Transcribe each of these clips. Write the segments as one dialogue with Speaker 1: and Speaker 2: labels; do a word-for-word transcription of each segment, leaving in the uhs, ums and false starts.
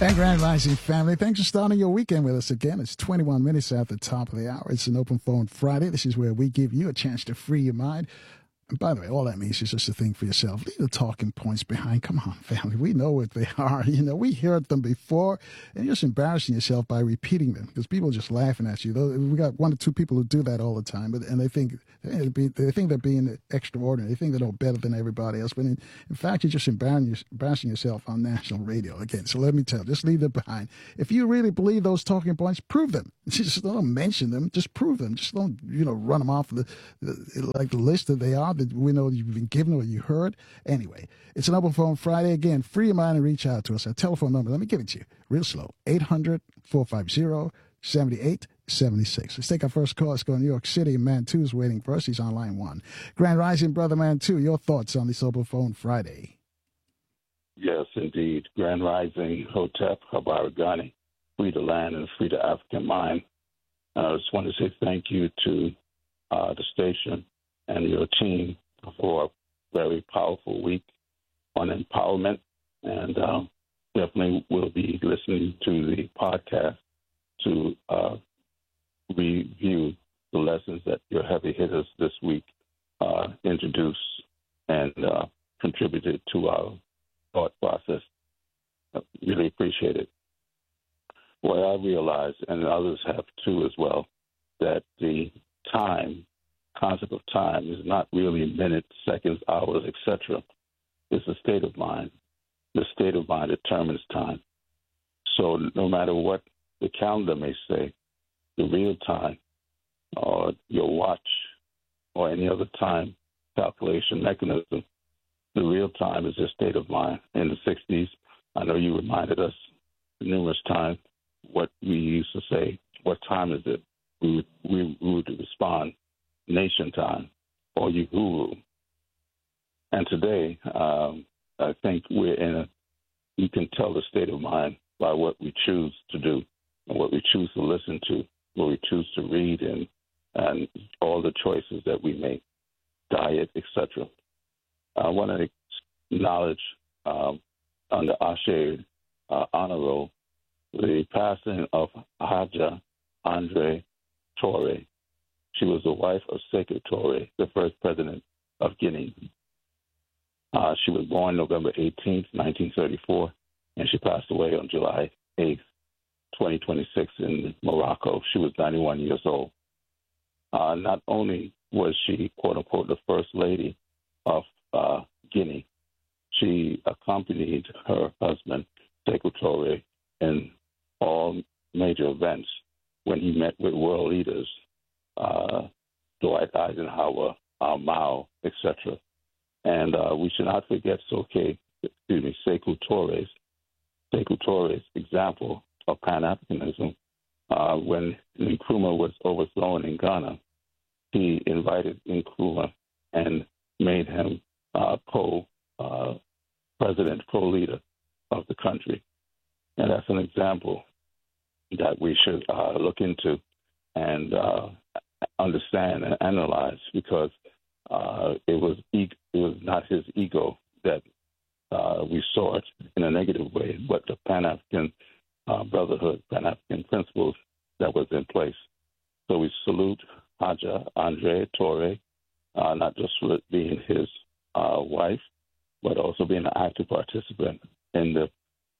Speaker 1: And Grand Rising family, thanks for starting your weekend with us again. It's twenty-one minutes at the top of the hour. It's an open phone Friday. This is where we give you a chance to free your mind. And by the way, all that means is just to think for yourself. Leave the talking points behind. Come on, family. We know what they are. You know, we heard them before, and you're just embarrassing yourself by repeating them because people are just laughing at you. We got one or two people who do that all the time, and they think they think they're being extraordinary. They think they know better than everybody else. But in, in fact, you're just embarrassing yourself on national radio again. So let me tell you, just leave them behind. If you really believe those talking points, prove them. Just don't mention them. Just prove them. Just don't, you know, run them off the, the like the list that they are. That we know you've been given or you heard. Anyway, it's an open phone Friday. Again, free your mind and reach out to us. Our telephone number, let me give it to you real slow, eight hundred, four five zero, seven eight seven six. Let's take our first call. Let's go to New York City. Mantu is waiting for us. He's on line one. Grand Rising, Brother Mantu, your thoughts on this open phone Friday?
Speaker 2: Yes, indeed. Grand Rising, Hotep, Habarigani, free the land and free the African mind. I just want to say thank you to uh, the station and your team for a very powerful week on empowerment. And um, definitely will be listening to the podcast to uh, review the lessons that your heavy hitters this week uh, introduced and uh, contributed to our thought process. I really appreciate it. What I realized, and others have too as well, that the time, concept of time is not really minutes, seconds, hours, et cetera. It's a state of mind. The state of mind determines time. So no matter what the calendar may say, the real time or your watch or any other time calculation mechanism, the real time is your state of mind. In the sixties, I know you reminded us numerous times what we used to say, what time is it? We would, we would respond, nation time or Uhuru. And today, um, I think we're in a, you can tell the state of mind by what we choose to do and what we choose to listen to, what we choose to read, and and all the choices that we make, diet, et cetera. I want to acknowledge um, under Ashe uh, honor roll the passing of Haja Andre Toure. She was the wife of Sekou Toure, the first president of Guinea. Uh, she was born November eighteenth, nineteen thirty-four, and she passed away on July eighth, twenty twenty-six in Morocco. She was ninety-one years old. Uh, not only was she, quote-unquote, the first lady of uh, Guinea, she accompanied her husband, Sekou Toure, in all major events when he met with world leaders, uh, Dwight Eisenhower, uh, Mao, et cetera. And uh, we should not forget Soke, excuse me, Sekou Toure's, Sekou Toure's example of Pan-Africanism. Uh, when Nkrumah was overthrown in Ghana, he invited Nkrumah and made him uh, co-president, uh, co-leader of the country. And that's an example that we should uh, look into and uh, understand and analyze, because uh, it was e- it was not his ego that uh, we saw it in a negative way, but the Pan-African uh, brotherhood, Pan-African principles that was in place. So we salute Haja Andre Toure, uh, not just for being his uh, wife, but also being an active participant in the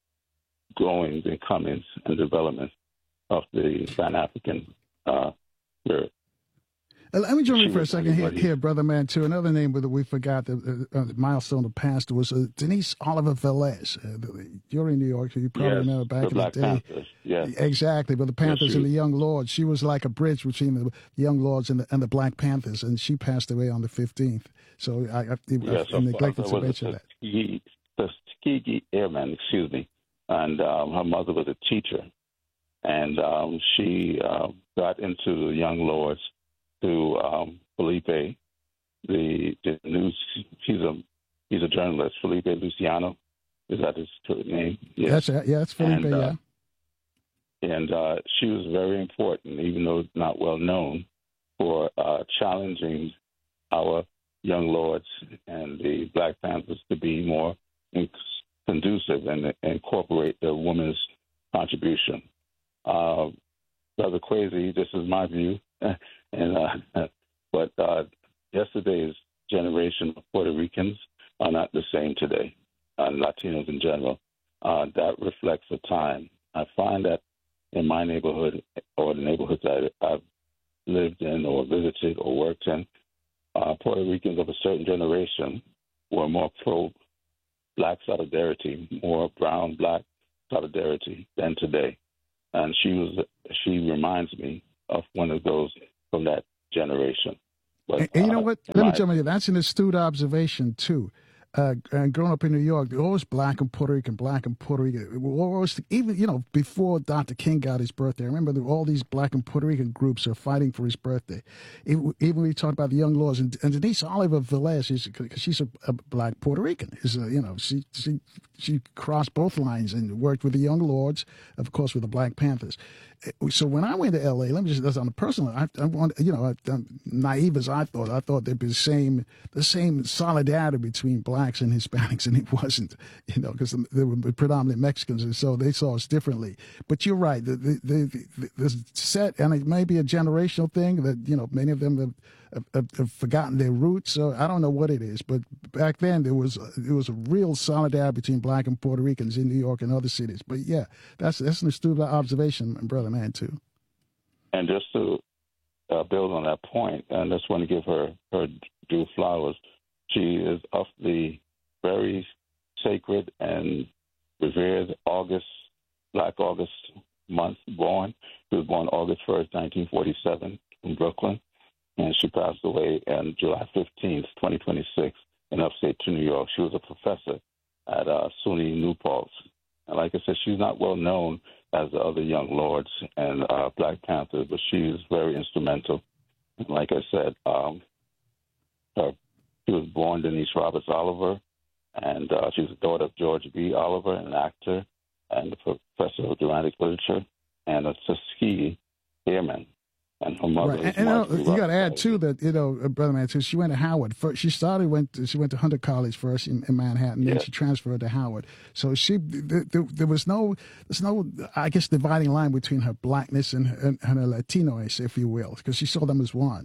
Speaker 2: growings and comings and development of the Pan-African uh, spirit.
Speaker 1: Uh, Let me join you for a second here, here, Brother Mantu. Another name that we forgot, the uh, uh, milestone of past was uh, Denise Oliver Velez. Uh, the, you're in New York, so you probably
Speaker 2: yes,
Speaker 1: remember back
Speaker 2: the
Speaker 1: in
Speaker 2: Black
Speaker 1: the day.
Speaker 2: Panthers, yes.
Speaker 1: Exactly, but the Panthers
Speaker 2: yes,
Speaker 1: and the Young Lords. She was like a bridge between the Young Lords and the, and the Black Panthers, and she passed away on the fifteenth. So I, I,
Speaker 2: yes,
Speaker 1: I, I neglected to
Speaker 2: was
Speaker 1: mention that.
Speaker 2: The Tuskegee Airmen, excuse me, and um, her mother was a teacher, and um, she uh, got into the Young Lords through um, Felipe, the, the news. He's a he's a journalist. Felipe Luciano, is that his name?
Speaker 1: Yes. That's yeah, that's Felipe.
Speaker 2: And, uh,
Speaker 1: yeah.
Speaker 2: And uh, she was very important, even though not well known, for uh, challenging our Young Lords and the Black Panthers to be more conducive and incorporate the women's contribution. Uh, Brother Kwesi, this is my view, and uh, but uh, yesterday's generation of Puerto Ricans are not the same today, and Latinos in general. Uh, that reflects a time. I find that in my neighborhood or the neighborhoods I, I've lived in or visited or worked in, uh, Puerto Ricans of a certain generation were more pro-black solidarity, more brown-black solidarity than today. And she was she reminds me of one of those from that generation. But,
Speaker 1: and, and you know
Speaker 2: uh,
Speaker 1: what? Let me
Speaker 2: my,
Speaker 1: tell you, that's an astute observation, too. Uh, and growing up in New York, there was always black and Puerto Rican, black and Puerto Rican. Always, even, you know, before Doctor King got his birthday, I remember there were all these black and Puerto Rican groups are fighting for his birthday. Even, even when we talked about the Young Lords, and, and Denise Oliver Velez, she's, she's a, a black Puerto Rican. Is a, you know, she, she she crossed both lines and worked with the Young Lords, of course, with the Black Panthers. So when I went to L A, let me just, that's on a personal, I, I want, you know, I, I'm naive as I thought, I thought there'd be the same, the same solidarity between blacks and Hispanics, and it wasn't, you know, because they were predominantly Mexicans, and so they saw us differently. But you're right, the, the, the, the, the set, and it may be a generational thing that, you know, many of them have, have, have forgotten their roots, so I don't know what it is, but back then there was, there was a real solidarity between black and Puerto Ricans in New York and other cities. But yeah, that's, that's an astute observation, brother man, too.
Speaker 2: And just to uh, build on that point, and I just want to give her her due flowers. She is of the very sacred and revered August, Black August month born. She was born August first, nineteen forty-seven in Brooklyn, and she passed away on July fifteenth, twenty twenty-six in upstate to New York. She was a professor at uh, SUNY New Paltz. And like I said, she's not well known as the other Young Lords and uh, Black Panthers, but she's very instrumental. And like I said, um, her, she was born Denise Roberts Oliver, and uh, she's the daughter of George B. Oliver, an actor and a professor of dramatic literature, and a Tuskegee Airman. And her mother.
Speaker 1: Right. And, and you got to add too that, you know, uh, brother man, too, she went to Howard. First, she started went to, she went to Hunter College first in, in Manhattan,
Speaker 2: yeah.
Speaker 1: then she transferred to Howard. So she there, there, there was no there's no I guess dividing line between her blackness and, and, and her Latinois, if you will, because she saw them as one.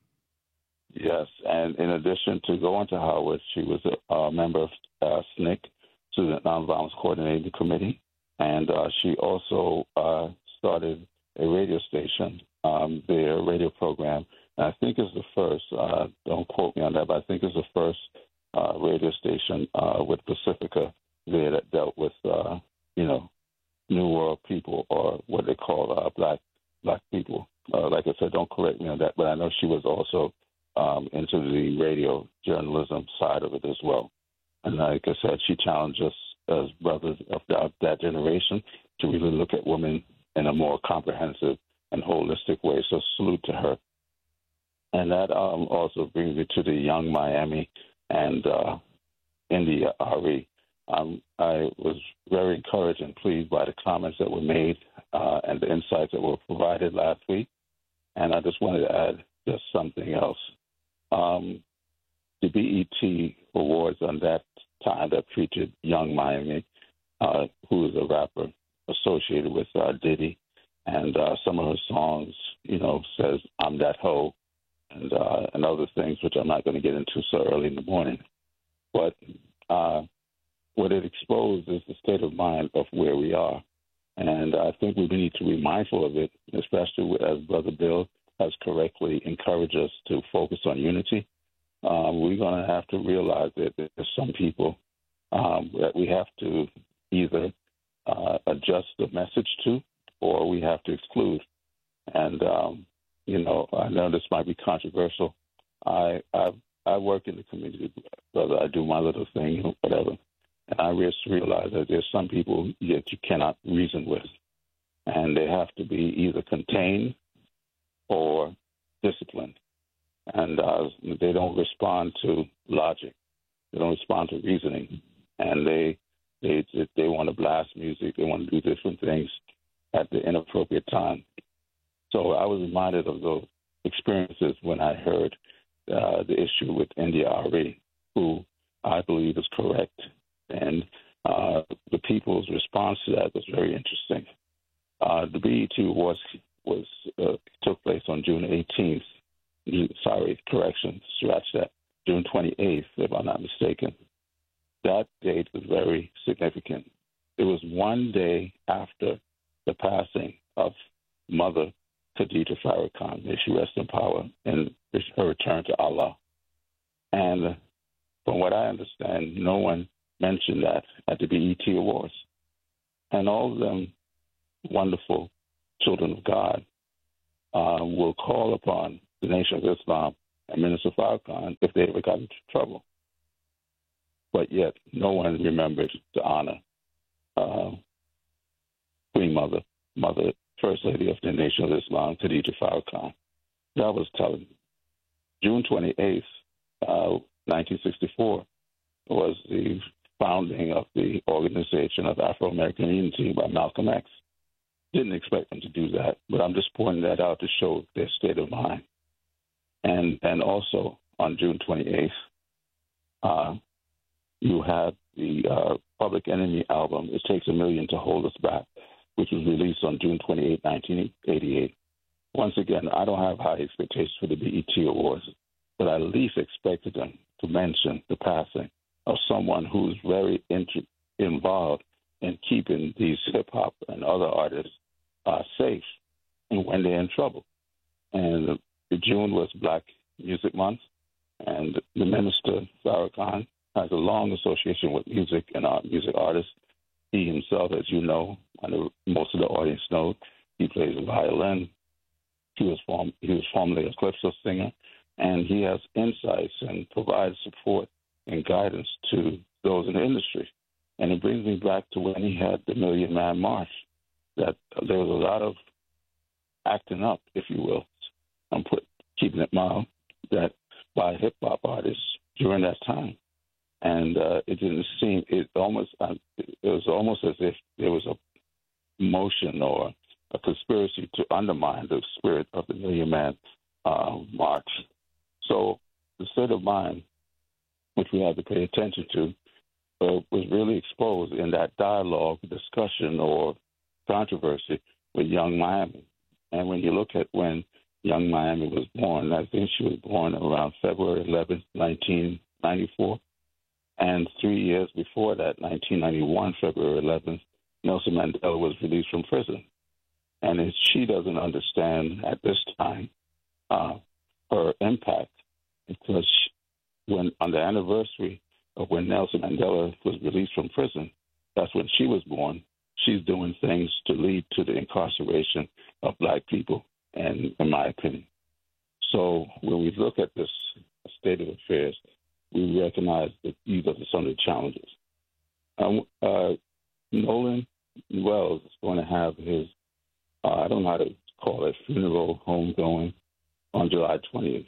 Speaker 2: Yes, and in addition to going to Howard, she was a, a member of uh, S N C C, Student Nonviolence Coordinating Committee, and uh, she also uh, started a radio station. Um, their radio program, and I think it's the first, uh, don't quote me on that, but I think it's the first uh, radio station uh, with Pacifica there that dealt with, uh, you know, New World people, or what they call uh, black black people. Uh, like I said, don't correct me on that, but I know she was also um, into the radio journalism side of it as well. And like I said, she challenged us as brothers of that, that generation to really look at women in a more comprehensive and holistic way. So salute to her. And that um, also brings me to the Young Miami and uh, India R E. Um, I was very encouraged and pleased by the comments that were made uh, and the insights that were provided last week. And I just wanted to add just something else. Um, the B E T Awards on that time that featured Young Miami, uh, who is a rapper associated with uh, Diddy. And uh, some of her songs, you know, says, I'm that hoe, and uh, and other things, which I'm not going to get into so early in the morning. But uh, what it exposed is the state of mind of where we are. And I think we need to be mindful of it, especially as Brother Bill has correctly encouraged us to focus on unity. Um, we're going to have to realize that there's some people um, that we have to either uh, adjust the message to, or we have to exclude. And, um, you know, I know this might be controversial. I I, I work in the community, brother. I do my little thing, whatever. And I just realize that there's some people that you cannot reason with. And they have to be either contained or disciplined. And uh, they don't respond to logic. They don't respond to reasoning. And they, they, they want to blast music. They want to do different things at the inappropriate time. So I was reminded of those experiences when I heard uh, the issue with India R E, who I believe is correct. And Uh, the people's response to that was very interesting. Uh, the B E T Awards was uh, took place on June eighteenth. Sorry, correction, scratch that. June twenty-eighth, if I'm not mistaken. That date was very significant. It was one day after the passing of Mother Khadija Farrakhan. May she rest in power and her return to Allah. And from what I understand, no one mentioned that at the B E T Awards. And all of them wonderful children of God uh, will call upon the Nation of Islam and Minister Farrakhan if they ever got into trouble. But yet, no one remembered to honor uh, Queen Mother, Mother, First Lady of the Nation of Islam, Khadija Farrakhan. That was telling. June twenty-eighth, uh, nineteen sixty-four, was the founding of the Organization of Afro-American Unity by Malcolm X. Didn't expect them to do that, but I'm just pointing that out to show their state of mind. And and also on June twenty-eighth, uh, you had the uh, Public Enemy album, It Takes a Million to Hold Us Back, which was released on June twenty-eighth, nineteen eighty-eight. Once again, I don't have high expectations for the B E T Awards, but I at least expected them to mention the passing of someone who's very int- involved in keeping these hip-hop and other artists uh, safe and when they're in trouble. And June was Black Music Month, and the minister, Farrakhan, has a long association with music and art, music artists. He himself, as you know, and most of the audience know, he plays the violin. He was, form, he was formerly a calypso singer, and he has insights and provides support and guidance to those in the industry. And it brings me back to when he had the Million Man March, that there was a lot of acting up, if you will, I'm put, keeping it mild, that by hip-hop artists during that time. And uh, it didn't seem, it almost, uh, it was almost as if there was a motion or a conspiracy to undermine the spirit of the Million Man uh, March. So the state of mind, which we had to pay attention to, uh, was really exposed in that dialogue, discussion, or controversy with Young Miami. And when you look at when Young Miami was born, I think she was born around February eleventh, nineteen ninety-four. And three years before that, nineteen ninety-one, February eleventh, Nelson Mandela was released from prison. And if she doesn't understand at this time uh, her impact, because she, when on the anniversary of when Nelson Mandela was released from prison, that's when she was born. She's doing things to lead to the incarceration of black people, and in my opinion. So when we look at this state of affairs, we recognize that these are some of the challenges. Um, uh, Nolan Wells is going to have his, uh, I don't know how to call it, funeral homegoing on July twentieth.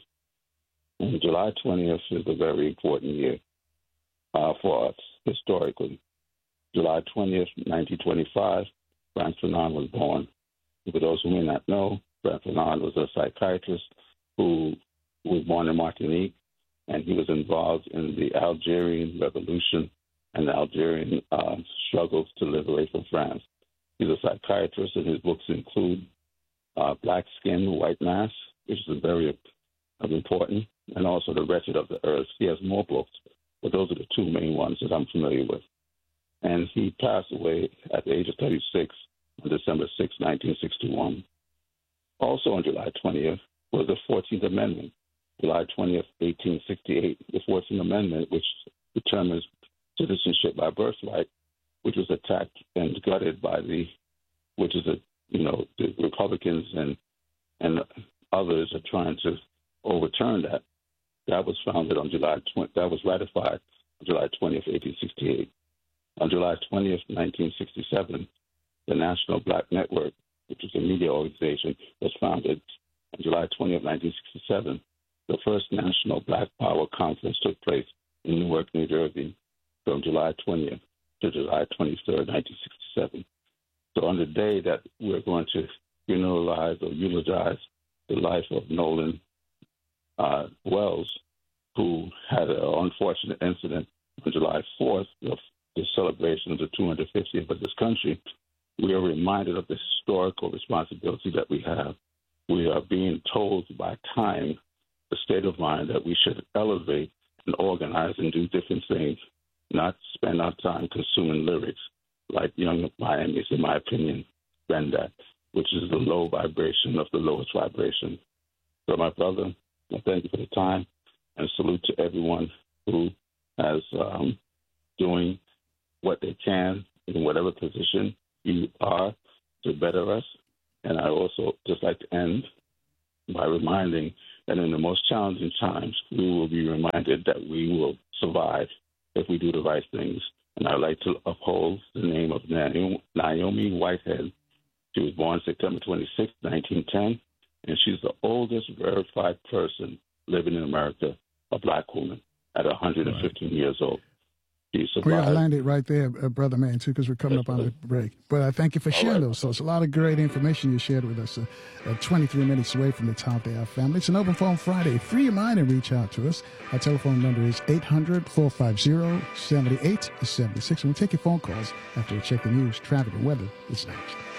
Speaker 2: And July twentieth is a very important year uh, for us historically. July twentieth, nineteen twenty-five, Frantz Fanon was born. For those who may not know, Frantz Fanon was a psychiatrist who was born in Martinique, and he was involved in the Algerian Revolution and the Algerian uh, struggles to liberate from France. He's a psychiatrist, and his books include uh, Black Skin, White Mass, which is very uh, important, and also The Wretched of the Earth. He has more books, but those are the two main ones that I'm familiar with. And he passed away at the age of thirty-six on December sixth, nineteen sixty-one. Also on July twentieth was the fourteenth Amendment. July twentieth, eighteen sixty-eight, the fourteenth Amendment, which determines citizenship by birthright, which was attacked and gutted by the, which is a, you know, the Republicans and and others are trying to overturn that. That was founded on July twentieth. That was ratified on July twentieth, eighteen sixty-eight. On July twentieth, nineteen sixty-seven, the National Black Network, which is a media organization, was founded. On July twentieth, nineteen sixty-seven, the first National Black Power Conference took place in Newark, New Jersey, from July twentieth to July twenty-third, nineteen sixty-seven. So on the day that we're going to funeralize or eulogize the life of Nolan uh, Wells, who had an unfortunate incident on July fourth of the celebration of the two hundred fiftieth of this country, we are reminded of the historical responsibility that we have. We are being told by time, the state of mind, that we should elevate and organize and do different things, not spend our time consuming lyrics like Young Miami's, in my opinion, been that, which is the low vibration of the lowest vibration. So, my brother, I thank you for the time, and salute to everyone who has um, doing what they can in whatever position you are to better us. And I also just like to end by reminding that in the most challenging times, we will be reminded that we will survive if we do the right things. And I'd like to uphold the name of Naomi Whitehead. She was born September twenty-sixth, nineteen ten, and she's the oldest verified person living in America, a black woman, at one hundred fifteen right. years old.
Speaker 1: We well, I landed right there, uh, Brother Man, too, because we're coming yes, up on the break. But I thank you for sharing right. those. So it's a lot of great information you shared with us. Uh, uh, twenty-three minutes away from the top of the hour, family. It's an Open Phone Friday. Free your mind and reach out to us. Our telephone number is eight hundred, four five zero, seven eight seven six. And we'll take your phone calls after we check the news, traffic, and weather. It's next.